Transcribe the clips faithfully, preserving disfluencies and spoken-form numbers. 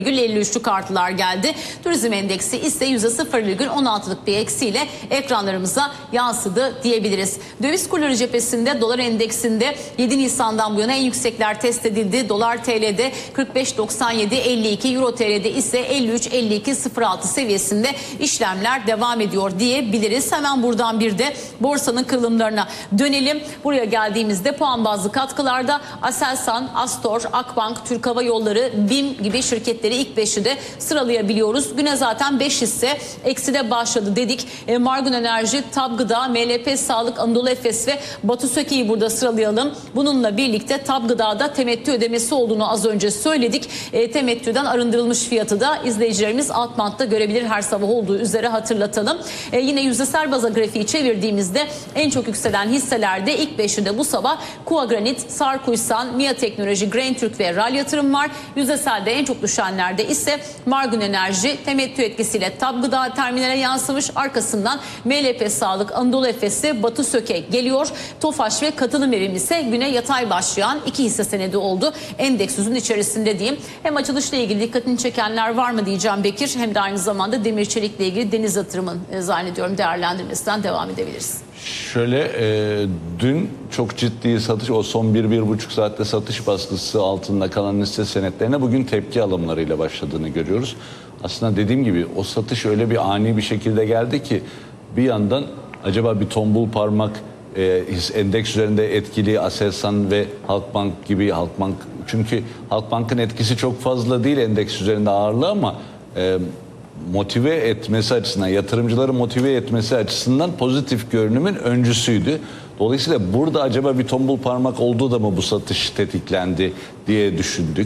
elli üçlük artılar geldi. Turizm endeksi ise yüzde sıfır virgül on altılık bir eksiyle ekranlarımıza yansıdı diyebiliriz. Döviz kurları cephesinde dolar endeksinde yedi Nisan'dan bu yana en yüksekler test edildi. Dolar T L'de kırk beş doksan yedi elli iki, Euro T L'de ise elli üç elli iki sıfır altı seviyesinde işlemler devam ediyor diyebiliriz. Hemen buradan bir de borsanın kırılımlarına dönelim. Buraya geldiğimizde puan bazlı katkılarda Aselsan, Astor, Akbank, Türk Hava Yolları, BİM gibi şirketleri ilk beşi de sıralayabiliyoruz. Güne zaten beş hisse ekside başladı dedik. E, Margun Enerji, Tab Gıda, M L P Sağlık, Anadolu Efes ve Batu Söke'yi burada sıralayalım. Bununla birlikte Tab Gıda'da temettü ödemesi olduğunu az önce söyledik. E, temettüden arındırılmış fiyatı da izleyicilerimiz alt bantta görebilir, her sabah olduğu üzere hatırlatalım. E, yine yüzdesel baza grafiği çevirdiğimizde en çok yükselen hisselerde ilk beşinde bu sabah Kua Granit, Sarkuysan, Mia Teknoloji, Grain Türk ve Ral Yatırım var. Yüzdeselde en çok düşenler ise Margun Enerji temettü etkisiyle Tab Gıda terminale yansımış. Arkasından M L P Sağlık, Anadolu Efes'i, Batu Söke geliyor. Tofaş ve Katılım Evim ise güne yatay başlayan iki hisse senedi oldu. Endeks yüzün içerisinde diyeyim. Hem açılışla ilgili dikkatini çekenler var mı diyeceğim Bekir. Hem de aynı zamanda demir çelikle ilgili Deniz Yatırım'ın e, zannediyorum değerlendirmesinden devam edebiliriz. Şöyle e, dün çok ciddi satış, o son bir bir buçuk saatte satış baskısı altında kalan hisse senetlerine bugün tepki alımlarıyla başladığını görüyoruz. Aslında dediğim gibi o satış öyle bir ani bir şekilde geldi ki bir yandan acaba bir tombul parmak e, endeks üzerinde etkili Aselsan ve Halkbank gibi, Halkbank çünkü Halkbank'ın etkisi çok fazla değil endeks üzerinde ağırlığı ama e, motive etmesi açısından, yatırımcıları motive etmesi açısından pozitif görünümün öncüsüydü. Dolayısıyla burada acaba bir tombul parmak oldu da mı bu satış tetiklendi diye düşündük.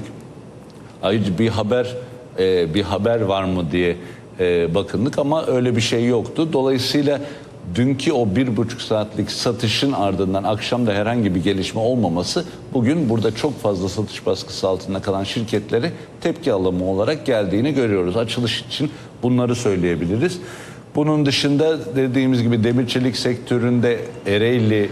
Ayrıca bir haber e, bir haber var mı diye e, bakındık ama öyle bir şey yoktu. Dolayısıyla dünkü o bir buçuk saatlik satışın ardından akşamda herhangi bir gelişme olmaması bugün burada çok fazla satış baskısı altında kalan şirketlere tepki alımı olarak geldiğini görüyoruz. Açılış için bunları söyleyebiliriz. Bunun dışında dediğimiz gibi demir çelik sektöründe Ereğli,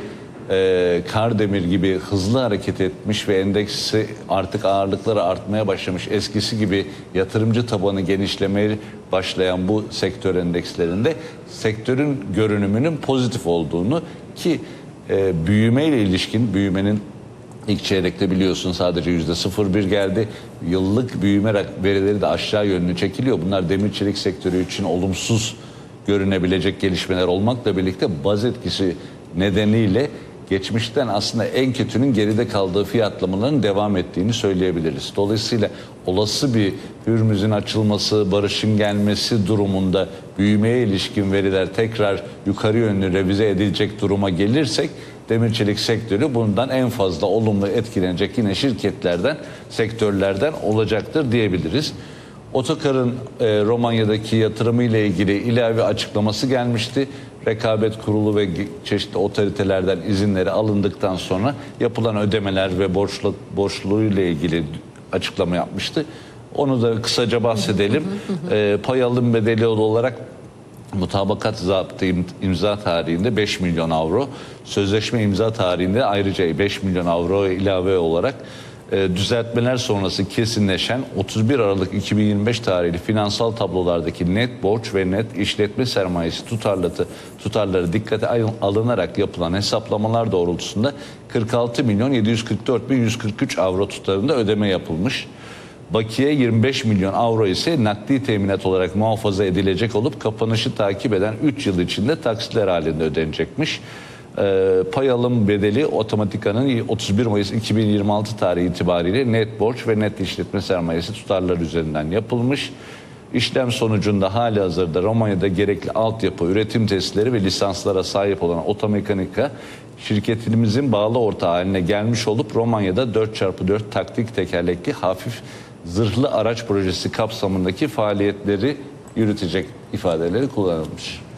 e, Kardemir gibi hızlı hareket etmiş ve endeksi artık ağırlıkları artmaya başlamış. Eskisi gibi yatırımcı tabanı genişlemeye başlayan bu sektör endekslerinde sektörün görünümünün pozitif olduğunu ki e, büyümeyle ilişkin, büyümenin ilk çeyrekte biliyorsun sadece yüzde sıfır virgül bir geldi. Yıllık büyüme verileri de aşağı yönlü çekiliyor. Bunlar demir çelik sektörü için olumsuz görünebilecek gelişmeler olmakla birlikte baz etkisi nedeniyle geçmişten aslında en kötünün geride kaldığı fiyatlamaların devam ettiğini söyleyebiliriz. Dolayısıyla olası bir Hürmüz'ün açılması, barışın gelmesi durumunda büyümeye ilişkin veriler tekrar yukarı yönlü revize edilecek duruma gelirsek demir çelik sektörü bundan en fazla olumlu etkilenecek yine şirketlerden, sektörlerden olacaktır diyebiliriz. Otokar'ın e, Romanya'daki yatırımı ile ilgili ilave açıklaması gelmişti. Rekabet Kurulu ve çeşitli otoritelerden izinleri alındıktan sonra yapılan ödemeler ve borçlu, borçluluğuyla ilgili açıklama yapmıştı. Onu da kısaca bahsedelim. E, pay alım bedeli olarak mutabakat zaptı imza tarihinde beş milyon avro, sözleşme imza tarihinde ayrıca beş milyon avro ilave olarak e, düzeltmeler sonrası kesinleşen otuz bir Aralık iki bin yirmi beş tarihli finansal tablolardaki net borç ve net işletme sermayesi tutarları, tutarları dikkate alınarak yapılan hesaplamalar doğrultusunda kırk altı milyon yedi yüz kırk dört bin yüz kırk üç avro tutarında ödeme yapılmış. Bakiye yirmi beş milyon avro ise nakdi teminat olarak muhafaza edilecek olup kapanışı takip eden üç yıl içinde taksitler halinde ödenecekmiş. Ee, pay alım bedeli otomatikanın otuz bir Mayıs iki bin yirmi altı tarihi itibariyle net borç ve net işletme sermayesi tutarları üzerinden yapılmış. İşlem sonucunda halihazırda Romanya'da gerekli altyapı, üretim testleri ve lisanslara sahip olan Otomekanika şirketimizin bağlı ortağı haline gelmiş olup Romanya'da dört çarpı dört taktik tekerlekli hafif zırhlı araç projesi kapsamındaki faaliyetleri yürütecek ifadeleri kullanılmış.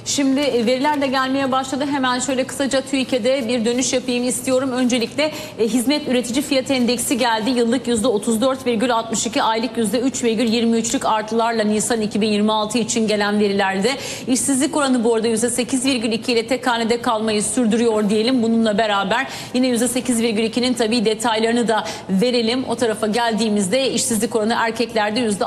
Şimdi veriler de gelmeye başladı. Hemen şöyle kısaca TÜİK'e bir dönüş yapayım istiyorum. Öncelikle e, hizmet üretici fiyat endeksi geldi. Yıllık yüzde otuz dört virgül altmış iki, aylık yüzde üç virgül yirmi üçlük artılarla Nisan iki bin yirmi altı için gelen verilerde. İşsizlik oranı bu arada yüzde sekiz virgül iki ile tek hanede kalmayı sürdürüyor diyelim. Bununla beraber yine yüzde sekiz virgül ikinin tabii detaylarını da verelim. O tarafa geldiğimizde işsizlik oranı erkeklerde yüzde